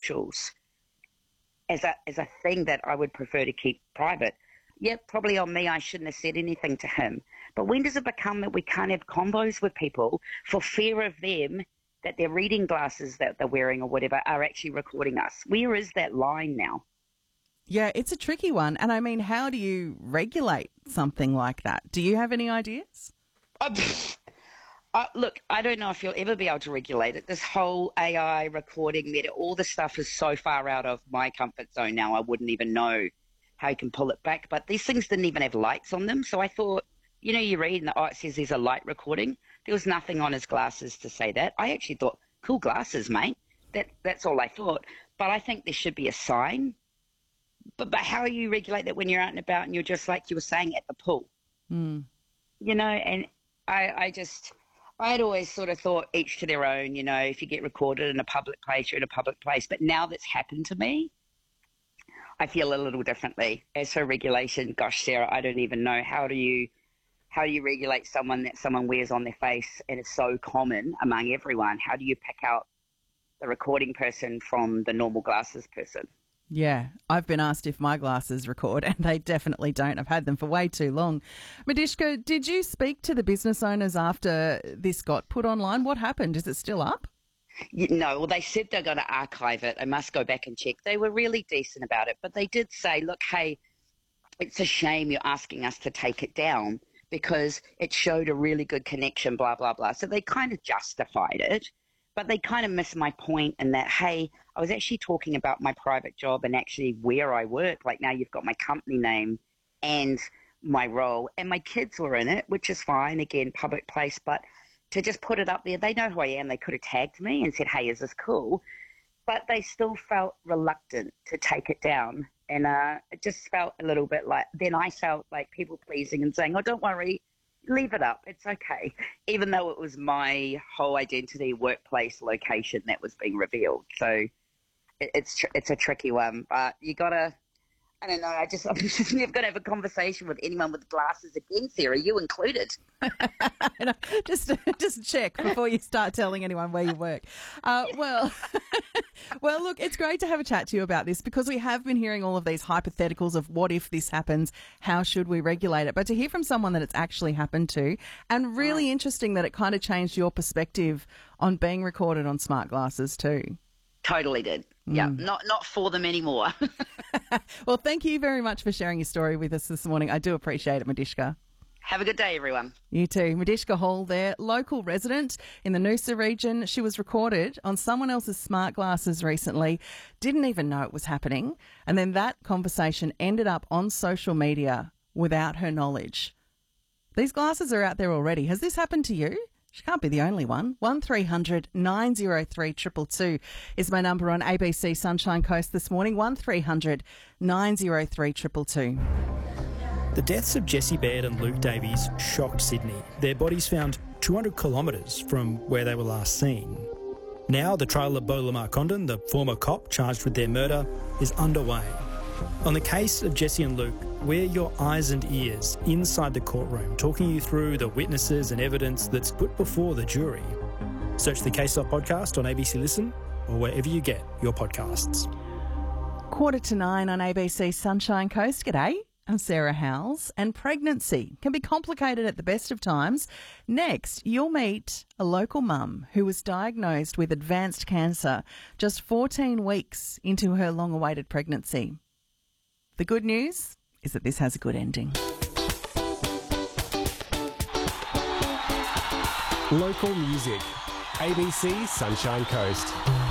officials as a thing that I would prefer to keep private. Yeah, probably on me, I shouldn't have said anything to him. But when does it become that we can't have combos with people for fear of them, that their reading glasses that they're wearing or whatever are actually recording us? Where is that line now? Yeah, it's a tricky one. And I mean, how do you regulate something like that? Do you have any ideas? Look, I don't know if you'll ever be able to regulate it. This whole AI recording, all the stuff is so far out of my comfort zone now, I wouldn't even know how you can pull it back. But these things didn't even have lights on them. So I thought, you read and it says there's a light recording. There was nothing on his glasses to say that. I actually thought, cool glasses, mate. That's all I thought. But I think there should be a sign. But how do you regulate that when you're out and about and you're just like you were saying at the pool? And I had always sort of thought each to their own, if you get recorded in a public place, you're in a public place. But now that's happened to me, I feel a little differently. As for regulation, gosh, Sarah, I don't even know. How do you regulate someone that someone wears on their face and it's so common among everyone? How do you pick out the recording person from the normal glasses person? Yeah, I've been asked if my glasses record and they definitely don't. I've had them for way too long. Madishka, did you speak to the business owners after this got put online? What happened? Is it still up? No, well, they said they're going to archive it. I must go back and check. They were really decent about it, but they did say, look, hey, it's a shame you're asking us to take it down because it showed a really good connection, blah, blah, blah. So they kind of justified it. But they kind of missed my point in that, hey, I was actually talking about my private job and actually where I work. Like now you've got my company name and my role, and my kids were in it, which is fine, again, public place. But to just put it up there, they know who I am. They could have tagged me and said, hey, is this cool? But they still felt reluctant to take it down. And it just felt a little bit like, then I felt like people pleasing and saying, oh, don't worry, leave it up. It's okay. Even though it was my whole identity, workplace, location that was being revealed. So it's a tricky one, but you gotta, I don't know. I'm just never going to have a conversation with anyone with glasses again, Sarah, you included. Just check before you start telling anyone where you work. Well, look, it's great to have a chat to you about this because we have been hearing all of these hypotheticals of what if this happens, how should we regulate it? But to hear from someone that it's actually happened to, and really interesting that it kind of changed your perspective on being recorded on smart glasses too. Totally did. Yeah, not for them anymore. Well, thank you very much for sharing your story with us this morning. I do appreciate it, Madishka. Have a good day, everyone. You too. Madishka Hall there, local resident in the Noosa region. She was recorded on someone else's smart glasses recently, didn't even know it was happening, and then that conversation ended up on social media without her knowledge. These glasses are out there already. Has this happened to you? She can't be the only one. 1300 903 222 is my number on ABC Sunshine Coast this morning. 1300 903 222. The deaths of Jessie Baird and Luke Davies shocked Sydney. Their bodies found 200 kilometres from where they were last seen. Now the trial of Beau Lamar Condon, the former cop charged with their murder, is underway. On the case of Jessie and Luke, we're your eyes and ears inside the courtroom, talking you through the witnesses and evidence that's put before the jury. Search the Case Off podcast on ABC Listen or wherever you get your podcasts. 8:45 on ABC Sunshine Coast. G'day, I'm Sarah Howells. And pregnancy can be complicated at the best of times. Next, you'll meet a local mum who was diagnosed with advanced cancer just 14 weeks into her long-awaited pregnancy. The good news is that this has a good ending. Local music. ABC Sunshine Coast.